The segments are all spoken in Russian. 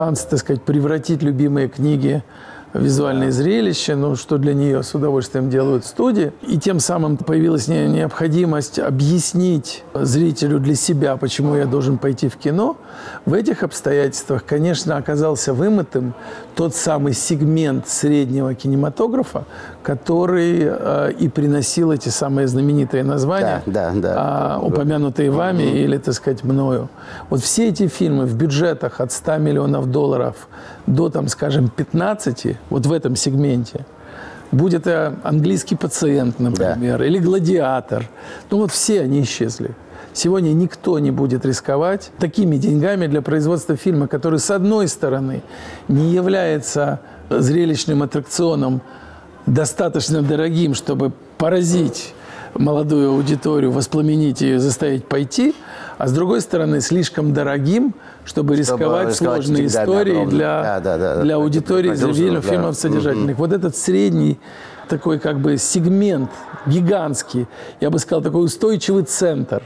шанс, так сказать, превратить любимые книги в визуальное зрелище, ну, что для нее с удовольствием делают студии. И тем самым появилась необходимость объяснить зрителю для себя, почему я должен пойти в кино. В этих обстоятельствах, конечно, оказался вымытым тот самый сегмент среднего кинематографа, который и приносил эти самые знаменитые названия, упомянутые вами или, так сказать, мною. Вот все эти фильмы в бюджетах от 100 миллионов долларов до, там, скажем, 15, вот в этом сегменте, будь это «Английский пациент», например, или «Гладиатор», ну вот все они исчезли. Сегодня никто не будет рисковать такими деньгами для производства фильма, который, с одной стороны, не является зрелищным аттракционом, достаточно дорогим, чтобы поразить молодую аудиторию, воспламенить ее, заставить пойти, а с другой стороны, слишком дорогим, чтобы рисковать сложные истории для аудитории, для фильмов содержательных. Вот этот средний такой как бы сегмент, гигантский, я бы сказал, такой устойчивый центр.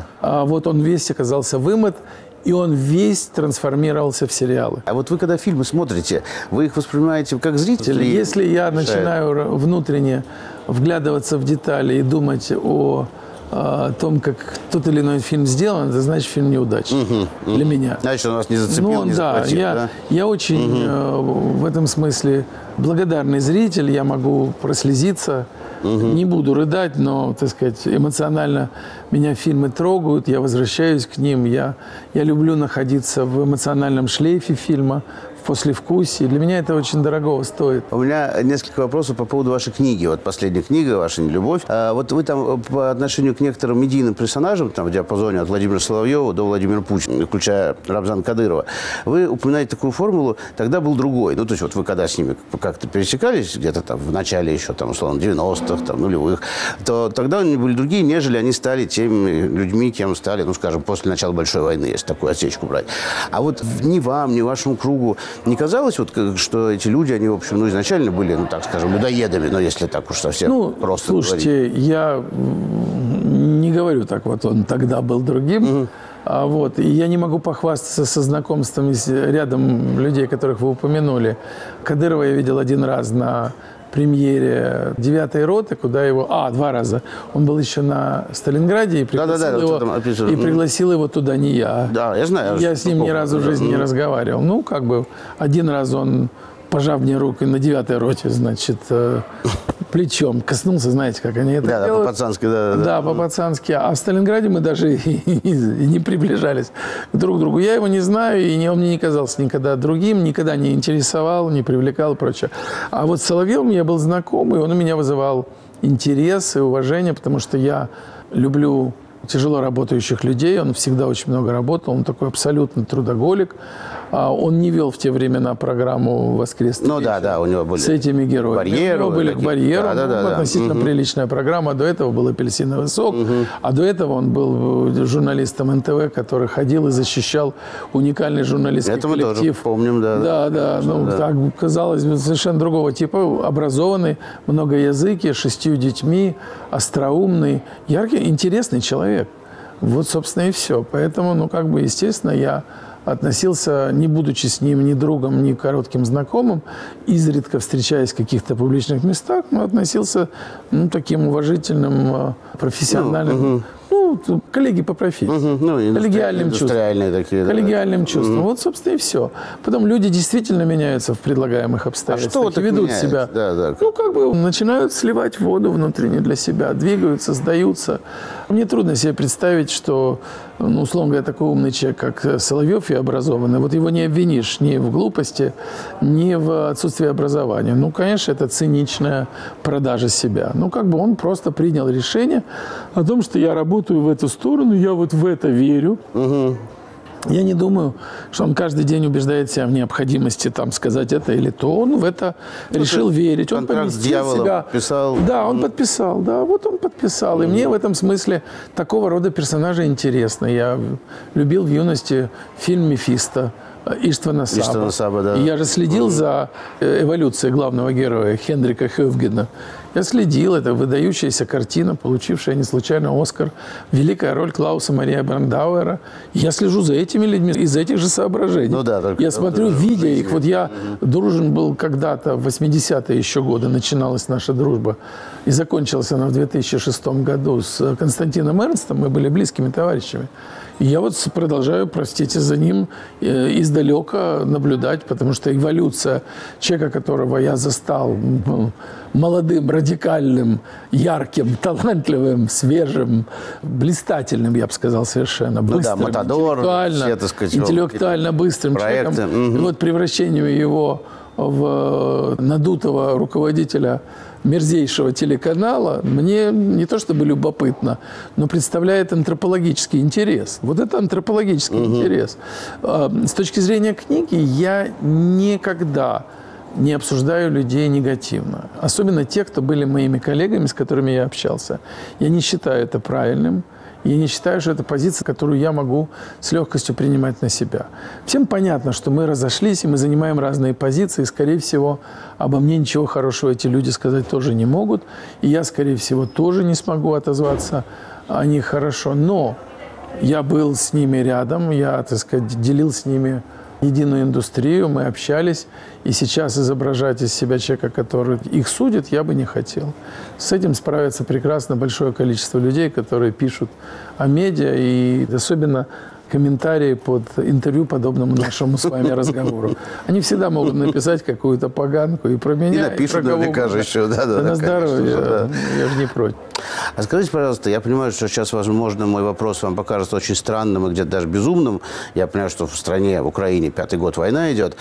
А вот он весь оказался вымыт, и он весь трансформировался в сериалы. А вот вы, когда фильмы смотрите, вы их воспринимаете как зрители? Если я начинаю внутренне вглядываться в детали и думать о том, как тот или иной фильм сделан, это значит, фильм неудачный для меня. Значит, он вас не зацепил, не захватил, я очень в этом смысле благодарный зритель, я могу прослезиться, не буду рыдать, но, так сказать, эмоционально меня фильмы трогают, я возвращаюсь к ним, я люблю находиться в эмоциональном шлейфе фильма, в послевкусии. Для меня это очень дорого стоит. У меня несколько вопросов по поводу вашей книги. Вот последняя книга «Ваша нелюбовь». Вот вы там по отношению к некоторым медийным персонажам, там в диапазоне от Владимира Соловьева до Владимира Путина, включая Рамзана Кадырова, вы упоминаете такую формулу, тогда был другой. Ну, то есть вот вы когда с ними как-то пересекались, где-то там в начале еще, там, условно, 90-х, там, нулевых, то тогда они были другие, нежели они стали теми людьми, кем стали, ну, скажем, после начала Большой войны, если такую отсечку брать. А вот ни вам, ни вашему кругу не казалось, вот, что эти люди, они, в общем, ну, изначально были, ну, так скажем, людоедами, но если так уж совсем просто слушайте, говорить. Я не говорю так, вот он тогда был другим, вот, и я не могу похвастаться со знакомством с рядом людей, которых вы упомянули. Кадырова я видел один раз на премьере 9-й роты, куда его... 2 раза. Он был еще на Сталинграде и пригласил его туда не я. Да, я знаю. Я с ним ни разу в жизни не разговаривал. Ну, как бы, один раз он, пожав мне руку на 9-й роте, значит, плечом коснулся, знаете, как они это делают. Да, по-пацански, Да, по-пацански. А в Сталинграде мы даже и не приближались друг к другу. Я его не знаю, и он мне не казался никогда другим, никогда не интересовал, не привлекал и прочее. А вот с Соловьевым я был знаком, и он у меня вызывал интерес и уважение, потому что я люблю тяжело работающих людей, он всегда очень много работал, он такой абсолютно трудоголик. Он не вел в те времена программу «Воскресный вечер» у него были с этими героями. Барьеры, у него были к барьеру, относительно приличная программа. До этого был «Апельсиновый сок», а до этого он был журналистом НТВ, который ходил и защищал уникальный журналистский коллектив. Это мы тоже помним, Так, казалось бы, совершенно другого типа, образованный, многоязыкий, 6 детьми, остроумный, яркий, интересный человек. Вот, собственно, и все. Поэтому, ну, как бы, естественно, я относился, не будучи с ним ни другом, ни коротким знакомым, изредка встречаясь в каких-то публичных местах, но относился, ну, таким уважительным, профессиональным, коллеги по профессии, коллегиальным чувством. Такие, коллегиальным чувством. Вот, собственно, и все. Потом люди действительно меняются в предлагаемых обстоятельствах. И ведут себя. Ну, как бы начинают сливать воду внутренне для себя, двигаются, сдаются. Мне трудно себе представить, что, ну, условно говоря, такой умный человек, как Соловьев и образованный, вот его не обвинишь ни в глупости, ни в отсутствии образования. Ну, конечно, это циничная продажа себя. Ну, как бы он просто принял решение о том, что я работаю в эту сторону, я вот в это верю. Я не думаю, что он каждый день убеждает себя в необходимости там сказать это или то. Он в это решил верить. Он поместил себя. Подписал. Да, он подписал. Да, вот он подписал. И мне в этом смысле такого рода персонажи интересны. Я любил в юности фильм «Мефисто» Иштвана Саба. Иштвана Саба, да. И я же следил за эволюцией главного героя Хендрика Хёвгена. Я следил, это выдающаяся картина, получившая не случайно Оскар, великая роль Клауса Мария Брандауэра. Я слежу за этими людьми из этих же соображений. Ну да, только я смотрю, видя их. Вот я дружен был когда-то, в 80-е еще годы начиналась наша дружба. И закончилась она в 2006 году с Константином Эрнстом. Мы были близкими товарищами. И я вот продолжаю, простите, за ним издалека наблюдать, потому что эволюция человека, которого я застал молодым, радикальным, ярким, талантливым, свежим, блистательным, я бы сказал, совершенно быстрым, ну да, Матадор, интеллектуально быстрым человеком. И вот превращению его в надутого руководителя мерзейшего телеканала мне не то чтобы любопытно, но представляет антропологический интерес. Вот это антропологический интерес. С точки зрения книги я никогда не обсуждаю людей негативно. Особенно те, кто были моими коллегами, с которыми я общался. Я не считаю это правильным. Я не считаю, что это позиция, которую я могу с легкостью принимать на себя. Всем понятно, что мы разошлись, и мы занимаем разные позиции. И, скорее всего, обо мне ничего хорошего эти люди сказать тоже не могут. И я, скорее всего, тоже не смогу отозваться о них хорошо. Но я был с ними рядом, я, так сказать, делил с ними единую индустрию, мы общались. И сейчас изображать из себя человека, который их судит, я бы не хотел. С этим справится прекрасно большое количество людей, которые пишут о медиа, и особенно комментарии под интервью, подобному нашему с вами разговору. Они всегда могут написать какую-то поганку и про меня, и напишут, и про наверняка же еще. Да, на здоровье, да. Я же не против. А скажите, пожалуйста, я понимаю, что сейчас, возможно, мой вопрос вам покажется очень странным и где-то даже безумным. Я понимаю, что в стране, в Украине 5-й год война идет.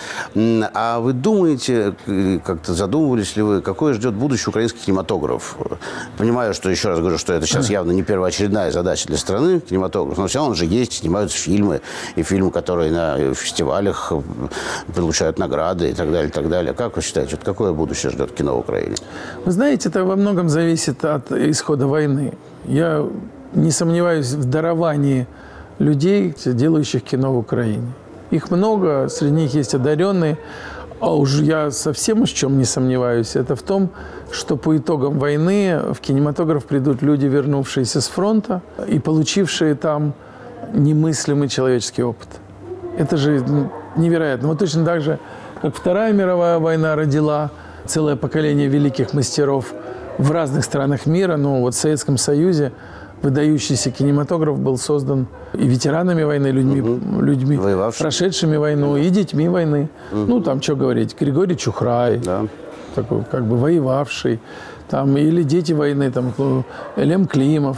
А вы думаете, как-то задумывались ли вы, какое ждет будущий украинский кинематограф? Понимаю, что, еще раз говорю, что это сейчас явно не первоочередная задача для страны, кинематограф. Но все равно он же есть, снимаются фильмы, и фильмы, которые на фестивалях получают награды и так далее, и так далее. Как вы считаете, вот какое будущее ждет кино в Украине? Вы знаете, это во многом зависит от исхода войны. Я не сомневаюсь в даровании людей, делающих кино в Украине. Их много, среди них есть одаренные. А уж я совсем уж в чем не сомневаюсь, это в том, что по итогам войны в кинематограф придут люди, вернувшиеся с фронта и получившие там немыслимый человеческий опыт. Это же невероятно. Вот точно так же, как Вторая мировая война родила целое поколение великих мастеров в разных странах мира, но вот в Советском Союзе выдающийся кинематограф был создан и ветеранами войны, людьми прошедшими войну, и детьми войны. Ну, там, что говорить, Григорий Чухрай, да, такой, как бы воевавший, там, или дети войны, там, Элем Климов,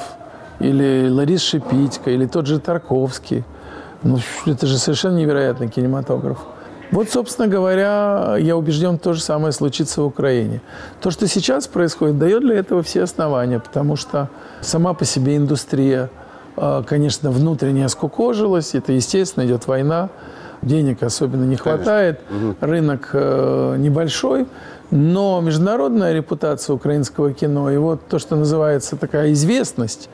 или Ларис Шипитько, или тот же Тарковский. Ну, это же совершенно невероятный кинематограф. Вот, собственно говоря, я убежден, то же самое случится в Украине. То, что сейчас происходит, дает для этого все основания, потому что сама по себе индустрия, конечно, внутренне скукожилась, это, естественно, идет война, денег особенно не хватает, рынок небольшой, но международная репутация украинского кино и вот то, что называется такая известность,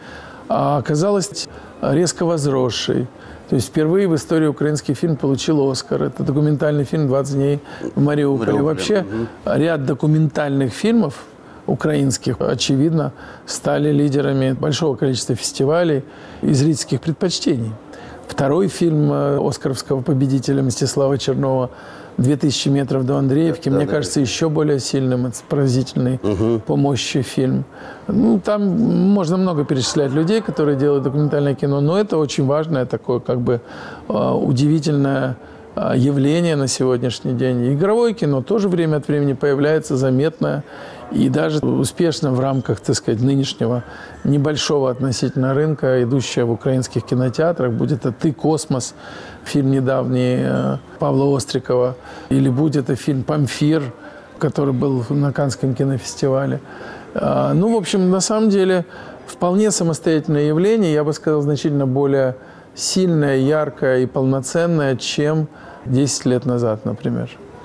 оказалась резко возросшей. То есть впервые в истории украинский фильм получил «Оскар». Это документальный фильм «20 дней в Мариуполе». Вообще ряд документальных фильмов украинских, очевидно, стали лидерами большого количества фестивалей и зрительских предпочтений. Второй фильм оскаровского победителя Мстислава Чернова «2000 метров до Андреевки», мне кажется, еще более сильным, это поразительный по мощи фильм. Ну, там можно много перечислять людей, которые делают документальное кино, но это очень важное такое, как бы, удивительное явление на сегодняшний день. Игровое кино тоже время от времени появляется заметное и даже успешно в рамках, так сказать, нынешнего небольшого относительно рынка, идущего в украинских кинотеатрах. Будет это «Ты, космос», фильм недавний Павла Острикова, или будет это фильм «Памфир», который был на Каннском кинофестивале. Ну, в общем, на самом деле, вполне самостоятельное явление, я бы сказал, значительно более сильное, яркое и полноценное, чем 10 лет назад, например.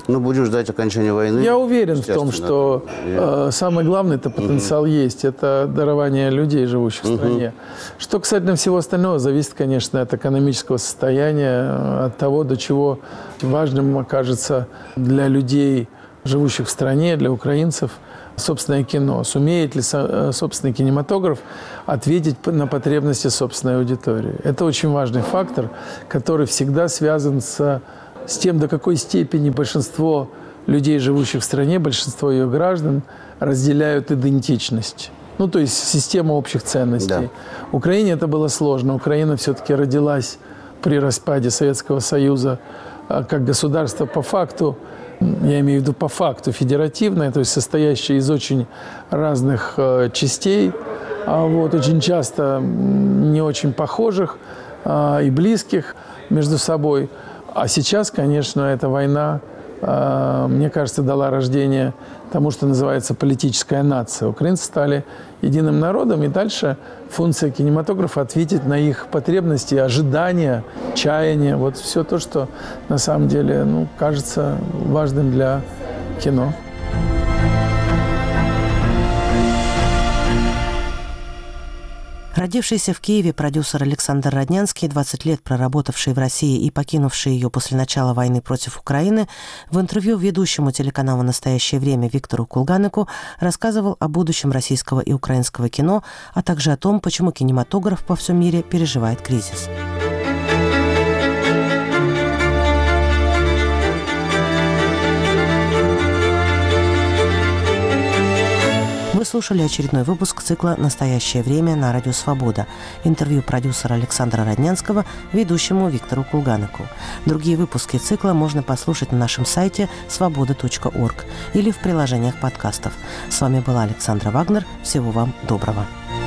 Ну, будем ждать окончания войны. Я уверен в том, что самое главное, это потенциал есть. Это дарование людей, живущих в стране. Что касательно всего остального, зависит, конечно, от экономического состояния, от того, до чего важным окажется для людей, живущих в стране, для украинцев, собственное кино. Сумеет ли собственный кинематограф ответить на потребности собственной аудитории? Это очень важный фактор, который всегда связан с тем, до какой степени большинство людей, живущих в стране, большинство ее граждан разделяют идентичность. Ну, то есть систему общих ценностей. Да. Украине это было сложно. Украина все-таки родилась при распаде Советского Союза как государство по факту, я имею в виду по факту федеративное, то есть состоящее из очень разных частей, очень часто не очень похожих и близких между собой. А сейчас, конечно, эта война, мне кажется, дала рождение тому, что называется политическая нация. Украинцы стали единым народом, и дальше функция кинематографа ответить на их потребности, ожидания, чаяния. Вот все то, что на самом деле кажется важным для кино. Родившийся в Киеве продюсер Александр Роднянский, 20 лет проработавший в России и покинувший ее после начала войны против Украины, в интервью ведущему телеканала «Настоящее время» Виктору Кулганику рассказывал о будущем российского и украинского кино, а также о том, почему кинематограф во всем мире переживает кризис. Вы слушали очередной выпуск цикла «Настоящее время» на Радио Свобода. Интервью продюсера Александра Роднянского ведущему Виктору Кулганику. Другие выпуски цикла можно послушать на нашем сайте svoboda.org или в приложениях подкастов. С вами была Александра Вагнер. Всего вам доброго.